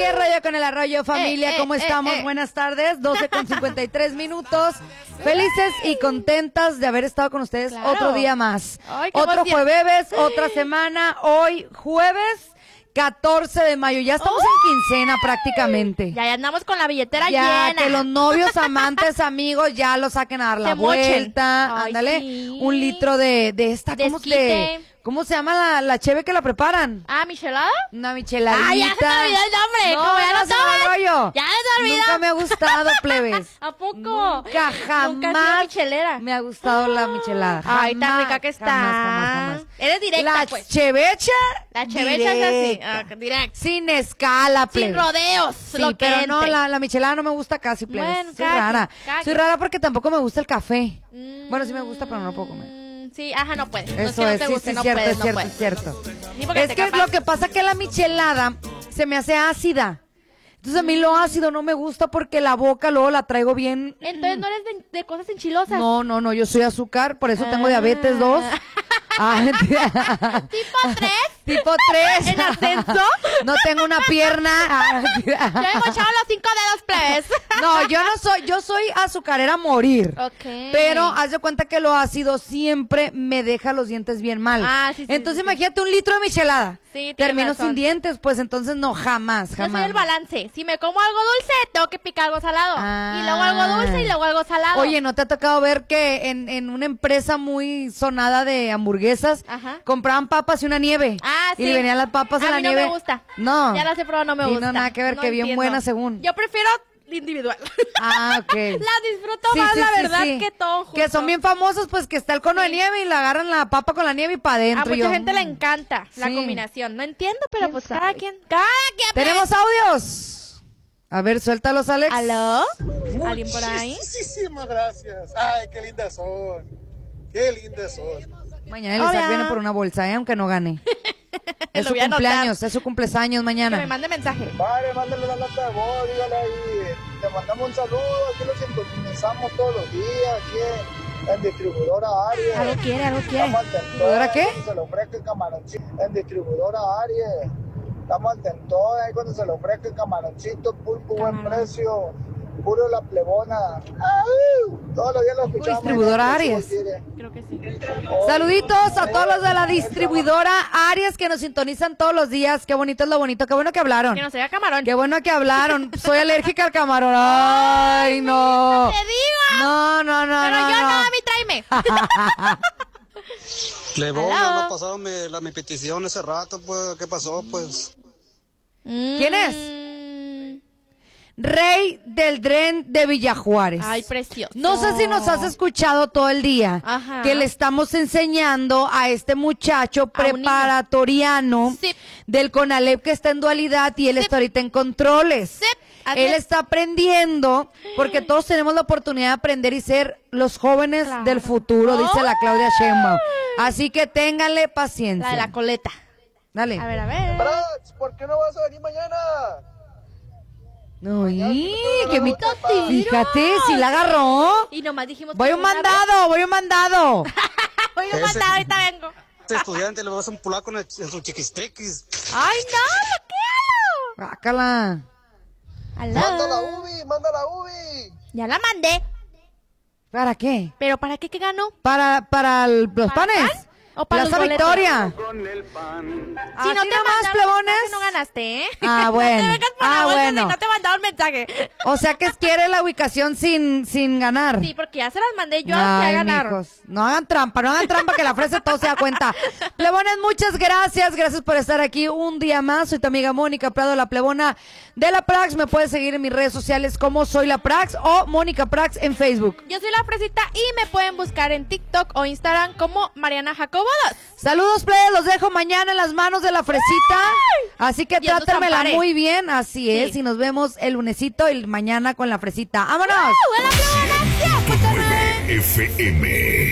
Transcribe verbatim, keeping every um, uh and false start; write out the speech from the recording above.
¿Qué rollo con el arroyo, familia? Eh, eh, ¿Cómo eh, estamos? eh. Buenas tardes, doce con cincuenta y tres minutos. Felices y contentas de haber estado con ustedes Claro. otro día más. Ay, qué Otro emoción. jueves, otra semana. Hoy, jueves catorce de mayo. Ya estamos en quincena prácticamente. Ya, ya andamos con la billetera Ya, llena. que los novios, amantes, amigos ya lo saquen a dar la Se mochen. vuelta. Ay, Ándale, sí. un litro de, de esta, De ¿cómo se, esquite. ¿cómo se llama la, la cheve que la preparan? Ah, ¿michelada? Una micheladita. Ah, ya se me olvidó el nombre. No, Como ya no no se me tomas. rollo. Ya se me olvidó. Nunca me ha gustado, plebes. ¿A poco? Nunca, jamás Nunca has sido michelera. me ha gustado la michelada. Ay, tan Jamás, rica que está. Jamás, jamás, jamás. Eres directa, La pues. chevecha. La chevecha es así. directa. Ah, directo. Sin escala, plebes. Sin rodeos. Sí, lo que pero no, entre. la, la michelada no me gusta casi, plebes. Bueno, Soy cada rara. quien, cada Soy quien. rara porque tampoco me gusta el café. Mm, Bueno, sí me gusta, pero no puedo comer. Sí, ajá, no puedes. No Eso que no es, te sí, guste, sí, no cierto, puedes, es no cierto, puedes. es cierto. Sí, porque Es te que capaz- lo que pasa es que la michelada se me hace ácida. Entonces a mí lo ácido no me gusta porque la boca luego la traigo bien. Entonces no eres de, de cosas enchilosas. No, no, no, yo soy azúcar, por eso tengo Ah. diabetes dos. Ah, mentira. ¿Tipo tres? Tipo tres. ¿En ascenso? No tengo una pierna. Ah, mentira. Yo he mochado los cinco dedos, plebes. No, yo no soy, yo soy azucarera a morir. Ok. Pero haz de cuenta que lo ácido siempre me deja los dientes bien mal. Ah, sí, sí, Entonces sí, sí. imagínate un litro de michelada. Sí, tienes Termino razón. sin dientes, pues entonces no, jamás, Yo jamás. soy el balance. Si me como algo dulce, tengo que picar algo salado. Ah. Y luego algo dulce y luego algo salado. Oye, ¿no te ha tocado ver que en, en una empresa muy sonada de hamburguesas Ajá. compraban papas y una nieve? Ah, sí. Y le venían las papas a en la mí nieve. no me gusta. No. Ya las he probado, no me Sí, gusta. no, nada que ver, No que bien entiendo. buena según. Yo prefiero individual. Ah, ok. Las disfruto Sí, más, sí, la sí, verdad, sí. que todo junto. Que son bien famosos, pues que está el cono de Sí. nieve y le agarran la papa con la nieve y para A adentro. mucha Yo, gente le mm. encanta la Sí. combinación. No entiendo, pero ¿Quién pues sabe? cada quien. Cada quien. pues. ¿Tenemos audios? A ver, suéltalos, Alex. ¿Aló? ¿Alguien por ahí? Muchísimas gracias. Ay, qué lindas son. Qué lindas son. Mañana el Isaac Hola. viene por una bolsa, ¿eh? Aunque no gane. Es Lo su voy a anotar. cumpleaños, es su cumpleaños Que mañana. me mande mensaje. Padre, mándale la nota de voz, dígale ahí. Te mandamos un saludo. Aquí lo sintonizamos todos los días. Aquí en Distribuidora Aries. Algo quiere, algo quiere. Estamos al tentón, ¿Distribuidora qué? cuando se le ofrezca el camaroncito. En Distribuidora Aries. Estamos al tentón ahí cuando se le ofrezca el camaroncito. Pulpo, buen Camarón. precio. Puro la plebona. ¡Au! Todos los días lo escuchamos. Distribuidora en el Aries. Chile. Creo que sí. Saluditos a todos los de la distribuidora Aries que nos sintonizan todos los días. Qué bonito es lo bonito. Qué bueno que hablaron. Que no sea camarón. Qué bueno que hablaron. Soy alérgica al camarón. Ay, no. ¡Te digo! No, no, no, Pero no. yo no, no. a mí tráeme. Plebona, Aló. no pasaron mi, la, mi petición ese rato, pues, ¿qué pasó? Pues, ¿Quién es? Mm. Rey del Dren de Villajuárez. Ay, precioso. No sé si nos has escuchado todo el día Ajá. que le estamos enseñando a este muchacho A un niño. preparatoriano Sí. del CONALEP que está en dualidad y él Sí. está ahorita en controles. Sí, así Él es. está aprendiendo porque todos tenemos la oportunidad de aprender y ser los jóvenes Claro. del futuro, dice la Claudia Sheinbaum. Así que ténganle La paciencia. de la coleta. Dale. A ver, a ver. Brax, ¿por qué no vas a venir mañana? No, y que mi... tiro. Fíjate, si la agarró. Y nomás dijimos Voy que un una mandado, voy un mandado. vez. Voy un Ese- mandado, ahorita vengo. Este estudiante le vas a un polaco en, el- en su chiquistriquis. Ay, no, bloquealo. Bácala. Manda la Aló. ubi, manda la ubi. Ya la mandé. ¿Para qué? ¿Pero para qué? ¿Qué ganó? ¿Para, para el- los ¿Para panes? pan? ¿O para Plaza los boletos? Victoria. Si no Así te nomás, mandaron plebones. mensaje, no ganaste, ¿eh? Ah, bueno. No te vengas por Ah, la bolsa bueno. si no te mandaron mensaje. O sea que quiere la ubicación sin, sin ganar. Sí, porque ya se las mandé yo a Ay, ganar. mijos, no hagan trampa, no hagan trampa que la fresa todo se da cuenta. Plebones, muchas gracias, gracias por estar aquí un día más. Soy tu amiga Mónica Prado, la plebona de la Prax. Me puedes seguir en mis redes sociales como Soy la Prax o Mónica Prax en Facebook. Yo soy la Fresita y me pueden buscar en TikTok o Instagram como Mariana Jacobo dos. Saludos, plebes, los dejo mañana en las manos de la fresita. Así que Dios los trátenmela ampare. muy bien, así es. Sí. Y nos vemos el lunesito y mañana con la fresita. ¡Vámonos! ¡Uh, la plebona! ¡Sí! nueve F M.